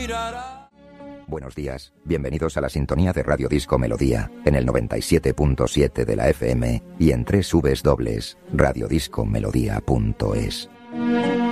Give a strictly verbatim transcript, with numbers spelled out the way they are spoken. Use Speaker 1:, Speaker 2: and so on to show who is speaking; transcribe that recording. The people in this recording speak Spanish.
Speaker 1: mirará.
Speaker 2: Buenos días, bienvenidos a la sintonía de Radio Disco Melodía, en el noventa y siete punto siete de la F M y en doble u doble u doble u punto radiodiscomelodía punto es.